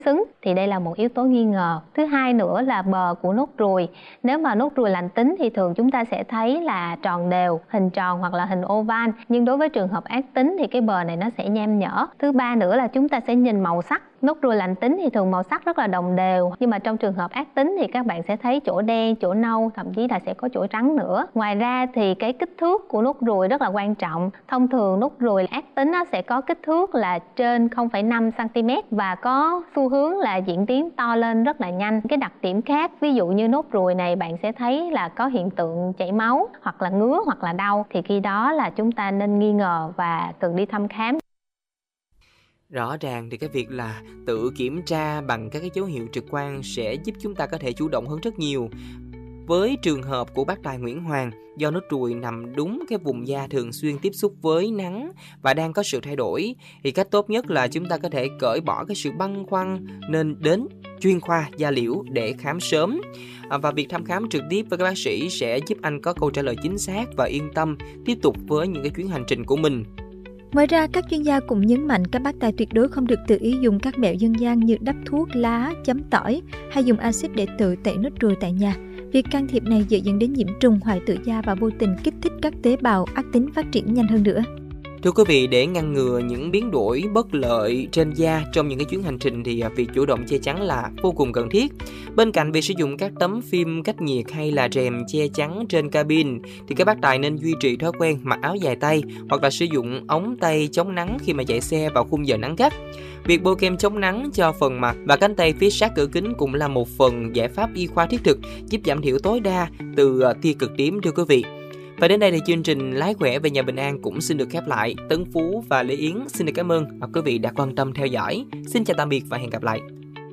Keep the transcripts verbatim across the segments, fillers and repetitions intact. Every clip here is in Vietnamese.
xứng thì đây là một yếu tố nghi ngờ. Thứ hai nữa là bờ của nốt ruồi. Nếu mà nốt ruồi lành tính thì thường chúng ta sẽ thấy là tròn đều, hình tròn hoặc là hình oval. Nhưng đối với trường hợp ác tính thì cái bờ này nó sẽ nham nhở. Thứ ba nữa là chúng ta sẽ nhìn màu sắc. Nốt ruồi lành tính thì thường màu sắc rất là đồng đều, nhưng mà trong trường hợp ác tính thì các bạn sẽ thấy chỗ đen, chỗ nâu, thậm chí là sẽ có chỗ trắng nữa. Ngoài ra thì cái kích thước của nốt ruồi rất là quan trọng. Thông thường nốt ruồi ác tính nó sẽ có kích thước là trên không phẩy năm xăng ti mét và có xu hướng là diễn tiến to lên rất là nhanh. Cái đặc điểm khác, ví dụ như nốt ruồi này bạn sẽ thấy là có hiện tượng chảy máu hoặc là ngứa hoặc là đau, thì khi đó là chúng ta nên nghi ngờ và cần đi thăm khám. Rõ ràng thì cái việc là tự kiểm tra bằng các cái dấu hiệu trực quan sẽ giúp chúng ta có thể chủ động hơn rất nhiều. Với trường hợp của bác tài Nguyễn Hoàng, do nốt ruồi nằm đúng cái vùng da thường xuyên tiếp xúc với nắng và đang có sự thay đổi, thì cách tốt nhất là chúng ta có thể cởi bỏ cái sự băn khoăn nên đến chuyên khoa da liễu để khám sớm. À, và việc thăm khám trực tiếp với các bác sĩ sẽ giúp anh có câu trả lời chính xác và yên tâm tiếp tục với những cái chuyến hành trình của mình. Ngoài ra, các chuyên gia cũng nhấn mạnh các bác tài tuyệt đối không được tự ý dùng các mẹo dân gian như đắp thuốc, lá, chấm tỏi hay dùng axit để tự tẩy nốt ruồi tại nhà. Việc can thiệp này dễ dẫn đến nhiễm trùng, hoại tử da và vô tình kích thích các tế bào ác tính phát triển nhanh hơn nữa. Thưa quý vị, để ngăn ngừa những biến đổi bất lợi trên da trong những cái chuyến hành trình thì việc chủ động che chắn là vô cùng cần thiết. Bên cạnh việc sử dụng các tấm phim cách nhiệt hay là rèm che chắn trên cabin thì các bác tài nên duy trì thói quen mặc áo dài tay hoặc là sử dụng ống tay chống nắng khi mà chạy xe vào khung giờ nắng gắt. Việc bôi kem chống nắng cho phần mặt và cánh tay phía sát cửa kính cũng là một phần giải pháp y khoa thiết thực giúp giảm thiểu tối đa từ tia cực tím, thưa quý vị. Và đến đây thì chương trình Lái khỏe về nhà bình an cũng xin được khép lại. Tấn Phú và Lê Yến xin được cảm ơn và quý vị đã quan tâm theo dõi. Xin chào tạm biệt và hẹn gặp lại.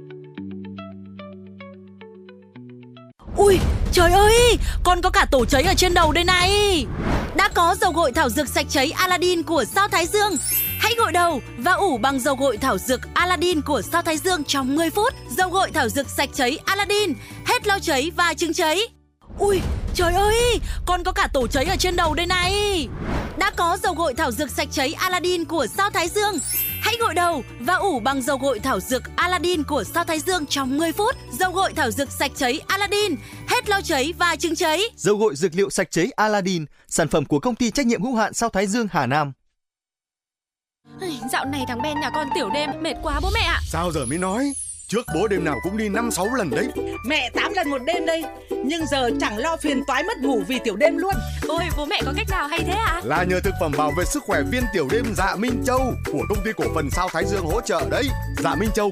Ui, trời ơi, còn có cả tổ cháy ở trên đầu đây này. Đã có dầu gội thảo dược sạch cháy Aladdin của Sao Thái Dương. Hãy gội đầu và ủ bằng dầu gội thảo dược Aladdin của Sao Thái Dương trong mười phút. Dầu gội thảo dược sạch cháy Aladdin, hết lau cháy và chứng cháy. Ui, trời ơi, còn có cả tổ cháy ở trên đầu đây này. Đã có dầu gội thảo dược sạch cháy Aladdin của Sao Thái Dương. Hãy gội đầu và ủ bằng dầu gội thảo dược Aladdin của Sao Thái Dương trong mười phút. Dầu gội thảo dược sạch cháy Aladdin, hết lau cháy và chứng cháy. Dầu gội dược liệu sạch cháy Aladdin, sản phẩm của công ty trách nhiệm hữu hạn Sao Thái Dương Hà Nam. Dạo này thằng Ben nhà con tiểu đêm mệt quá bố mẹ ạ. Sao giờ mới nói? Trước bố đêm nào cũng đi năm sáu lần đấy. Mẹ tám lần một đêm đây. Nhưng giờ chẳng lo phiền toái mất ngủ vì tiểu đêm luôn. Ôi bố mẹ có cách nào hay thế ạ? À? Là nhờ thực phẩm bảo vệ sức khỏe viên tiểu đêm Dạ Minh Châu của công ty cổ phần Sao Thái Dương hỗ trợ đấy. Dạ Minh Châu